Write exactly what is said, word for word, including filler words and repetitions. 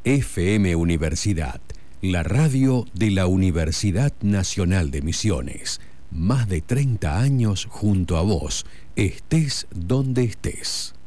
F M Universidad, la radio de la Universidad Nacional de Misiones. Más de treinta años junto a vos, estés donde estés.